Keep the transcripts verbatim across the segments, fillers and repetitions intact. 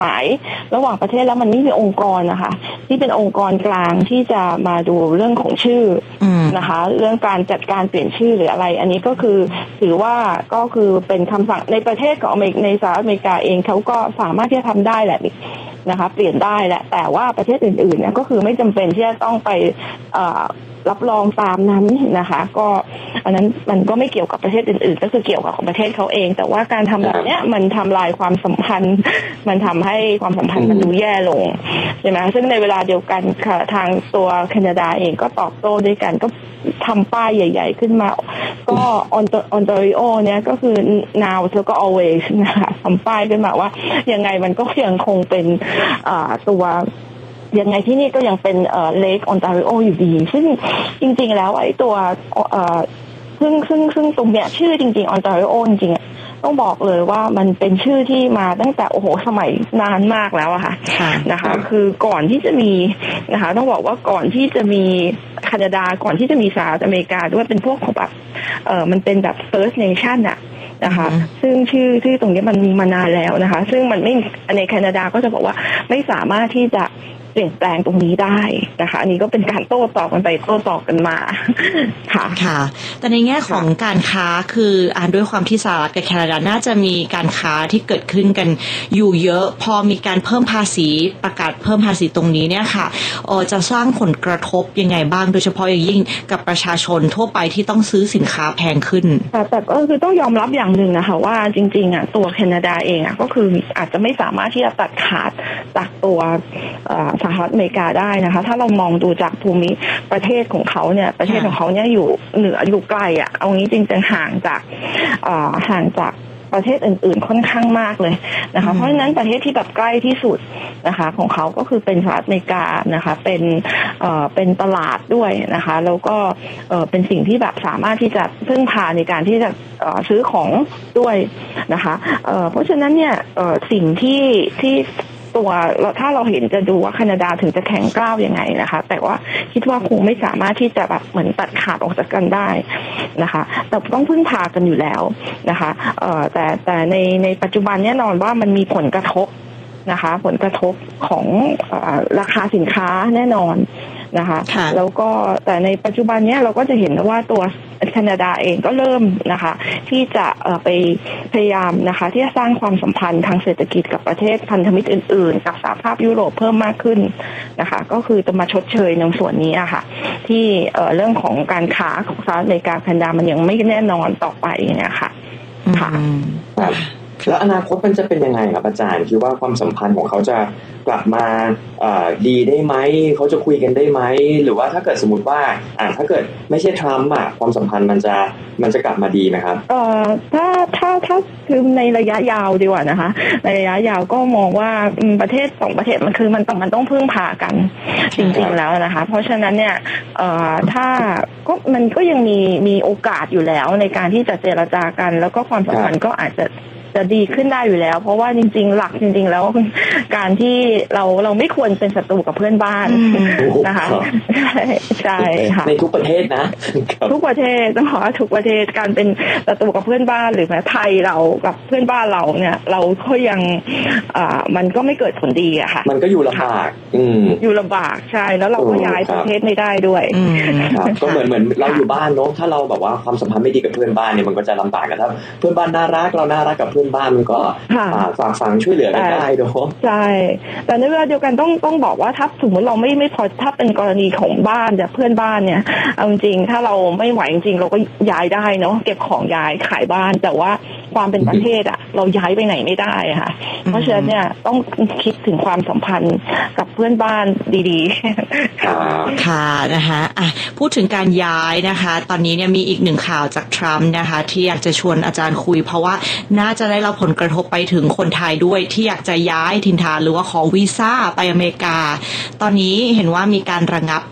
หมายระหว่างประเทศแล้วมันไม่มีองค์กรนะคะที่เป็นองค์กรกลางที่จะมาดูเรื่องของชื่อนะคะเรื่องการจัดการเปลี่ยนชื่อหรืออะไรอันนี้ก็คือถือว่าก็คือเป็นคำสั่งในประเทศของอเมริกาในสหรัฐอเมริกาเองเขาก็สามารถที่จะทำได้แหละนะคะเปลี่ยนได้แหละแต่ว่าประเทศอื่นๆเนี่ยก็คือไม่จำเป็นที่จะต้องไปรับรองตามนั้นนะคะก็อันนั้นมันก็ไม่เกี่ยวกับประเทศอื่นๆก็คือเกี่ยวกับของประเทศเขาเองแต่ว่าการทำแบบนี้มันทำลายความสัมพันธ์มันทำให้ความสัมพันธ์มันดูแย่ลงใช่ไหมซึ่งในเวลาเดียวกันค่ะทางตัวแคนาดาเองก็ตอบโต้ด้วยกันก็ทำป้ายใหญ่ๆขึ้นมาก็ออนออนโตริโอเนี่ยก็คือ now แล้วก็ always นะคะทำป้ายขึ้นมาว่ายังไงมันก็ยังคงเป็นตัวยังไงที่นี่ก็ยังเป็นเอ่อเลคออนตาริโออยู่ดีซึ่งจริงๆแล้วไอ้ตัวเอ่อซึ่งซึ่งซึ่งตรงเนี้ยชื่อจริงๆออนตาริโอจริงๆต้องบอกเลยว่ามันเป็นชื่อที่มาตั้งแต่โอ้โหสมัยนานมากแล้วอะค่ะนะคะคือก่อนที่จะมีนะคะต้องบอกว่าก่อนที่จะมีแคนาดาก่อนที่จะมีสหรัฐอเมริกาด้วยเป็นพวกของแบบเอ่อมันเป็นแบบ First Nation อะนะคะซึ่งชื่อที่ตรงนี้มันมีมานานแล้วนะคะซึ่งมันไม่ในแคนาดาก็จะบอกว่าไม่สามารถที่จะเปลี่ยนแปลงตรงนี้ได้นะคะอันนี้ก็เป็นการโต้ตอบกันไปโต้ตอบกันมาค่ะค่ะแต่ในแง่ของการค้าคืออ่านด้วยความที่สหรัฐกับแคนาดาน่าจะมีการค้าที่เกิดขึ้นกันอยู่เยอะพอมีการเพิ่มภาษีประกาศเพิ่มภาษีตรงนี้เนี่ยค่ะเออจะสร้างผลกระทบยังไงบ้างโดยเฉพาะอย่างยิ่งกับประชาชนทั่วไปที่ต้องซื้อสินค้าแพงขึ้นแต่ก็คือต้องยอมรับอย่างหนึ่งนะคะว่าจริงๆอ่ะตัวแคนาดาเองอ่ะก็คืออาจจะไม่สามารถที่จะตัดขาดจากตัวสหรัฐอเมริกาได้นะคะถ้าเรามองดูจากภูมิประเทศของเขาเนี่ยประเทศของเขาเนี่ยอยู่เหนืออยู่ไกลอ่ะเอางี้จริงๆห่างจากห่างจากประเทศอื่นๆค่อนข้างมากเลยนะคะเพราะฉะนั้นประเทศที่แบบใกล้ที่สุดนะคะของเขาก็คือเป็นสหรัฐอเมริกานะคะเป็นเอ่อเป็นตลาดด้วยนะคะแล้วก็เอ่อเป็นสิ่งที่แบบสามารถที่จะพึ่งพาในการที่จะเอ่อซื้อของด้วยนะคะเอ่อเพราะฉะนั้นเนี่ยเอ่อสิ่งที่ที่ตัวถ้าเราเห็นจะดูว่าแคนาดาถึงจะแข็งกร้าวยังไงนะคะแต่ว่าคิดว่าคงไม่สามารถที่จะแบบเหมือนตัดขาดออกจากกันได้นะคะแต่ต้องพึ่งพากันอยู่แล้วนะคะเอ่อแต่แต่ในในปัจจุบันแน่นอนว่ามันมีผลกระทบนะคะผลกระทบของเอ่อราคาสินค้าแน่นอนนะคะแล้วก็แต่ในปัจจุบันเนี้ยเราก็จะเห็นว่าตัวแคนาดาเองก็เริ่มนะคะที่จะเอ่อไปพยายามนะคะที่จะสร้างความสัมพันธ์ทางเศรษฐกิจกับประเทศพันธมิตรอื่นๆกับสหภาพยุโรปเพิ่มมากขึ้นนะคะก็คือจะมาชดเชยในส่วนนี้อะค่ะที่เอ่อเรื่องของการค้าของสหรัฐอเมริกาแคนาดามันยังไม่แน่นอนต่อไปเนี่ยค่ะค่ะแล้วอนาคตมันจะเป็นยังไงครับอาจารย์คิดว่าความสัมพันธ์ของเขาจะกลับมาดีได้ไหมเขาจะคุยกันได้ไหมหรือว่าถ้าเกิดสมมติว่าอ่าถ้าเกิดไม่ใช่ทรัมป์อ่ะความสัมพันธ์มันจะมันจะกลับมาดีไหมครับเอ่อถ้าถ้าถ้าคือในระยะยาวดีกว่านะคะในระยะยาวก็มองว่าประเทศสองประเทศมันคือมันต้องมันต้องพึ่งพากันจริงๆแล้วนะคะเพราะฉะนั้นเนี่ยเอ่อถ้าก็มันก็ยังมีมีโอกาสอยู่แล้วในการที่จะเจรจากันแล้วก็ความสัมพันธ์ก็อาจจะจะดีขึ้นได้อยู่แล้วเพราะว่าจริงๆหลักจริงๆแล้วการที่เราเราไม่ควรเป็นศัตรูกับเพื่อนบ้านนะคะใช่ค่ะในทุกประเทศนะทุกประเทศต้องบอกว่าทุกประเทศการเป็นศัตรูกับเพื่อนบ้านหรือแม้ไทยเรากับเพื่อนบ้านเราเนี่ยเราก็ยังอ่ามันก็ไม่เกิดผลดีอะค่ะมันก็อยู่ลำบากอยู่ลำบากใช่แล้วเราก็ย้ายประเทศไม่ได้ด้วยก็เหมือนเหมือนเราอยู่บ้านเนาะถ้าเราแบบว่าความสัมพันธ์ไม่ดีกับเพื่อนบ้านเนี่ยมันก็จะลำบากกันถ้าเพื่อนบ้านน่ารักเราน่ารักกับเพื่อนบ้านมันก็ฝากฝังช่วยเหลือกันได้เนาะใช่แต่ในเวลาเดียวกันต้องต้องบอกว่าถ้าสมมติเราไม่ไม่พอถ้าเป็นกรณีของบ้านแต่เพื่อนบ้านเนี่ยเอาจริงถ้าเราไม่ไหวจริงเราก็ย้ายได้เนาะเก็บของย้ายขายบ้านแต่ว่าความเป็นประเทศอ่ะเราย้ายไปไหนไม่ได้ค่ะเพราะฉะนั้นเนี่ยต้องคิดถึงความสัมพันธ์กับเพื่อนบ้านดีๆค่ะนะคะอ่ะพูดถึงการย้ายนะคะตอนนี้เนี่ยมีอีกหนึ่งข่าวจากทรัมป์นะคะที่อยากจะชวนอาจารย์คุยเพราะว่าน่าจะได้รับผลกระทบไปถึงคนไทยด้วยที่อยากจะย้ายถิ่นฐานหรือว่าขอวีซ่าไปอเมริกาตอนนี้เห็นว่ามีการระงับ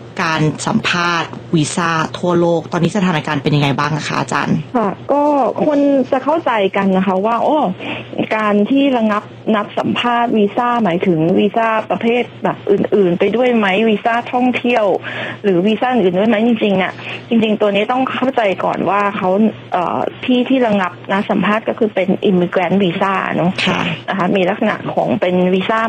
การสัมภาษณ์วีซ่าทั่วโลกตอนนี้สถานการณ์เป็นยังไงบ้างคะอาจารย์ค่ะก็คนจะเข้าใจกันนะคะว่าโอ้การที่ระงับนับสัมภาษณ์วีซ่าหมายถึงวีซ่าประเภทแบบอื่นๆไปด้วยไหมวีซ่าท่องเที่ยวหรือวีซ่าอื่นด้วยไหมจริงๆเนี่ยจริงๆตัวนี้ต้องเข้าใจก่อนว่าเขาเอ่อที่ที่ระงับนับสัมภาษณ์ก็คือเป็น immigrant visa เนาะนะคะมีลักษณะของเป็นวีซ่า